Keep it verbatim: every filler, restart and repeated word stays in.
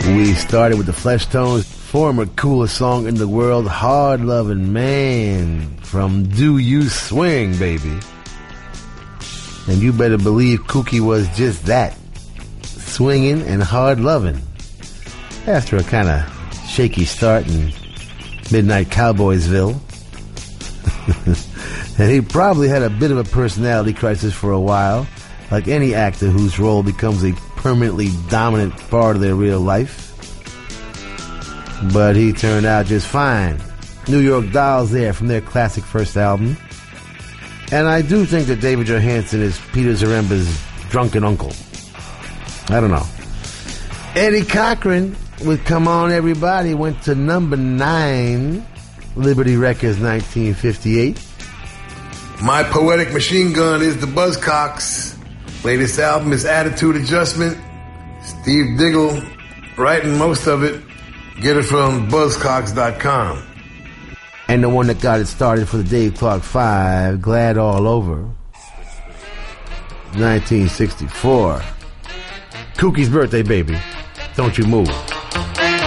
We started with the Fleshtones, former coolest song in the world, Hard Lovin' Man, from Do You Swing, baby. And you better believe Kooky was just that, swinging and hard loving. After a kind of shaky start in Midnight Cowboysville. And he probably had a bit of a personality crisis for a while, like any actor whose role becomes a permanently dominant part of their real life. But he turned out just fine. New York Dolls there from their classic first album. And I do think that David Johansen is Peter Zaremba's drunken uncle. I don't know. Eddie Cochran with Come On Everybody went to number nine, Liberty Records, nineteen fifty-eight. My Poetic Machine Gun is the Buzzcocks. Latest album is Attitude Adjustment. Steve Diggle writing most of it. Get it from buzzcocks dot com. And the one that got it started for the Dave Clark Five, Glad All Over, nineteen sixty-four. Kooky's birthday, baby. Don't you move.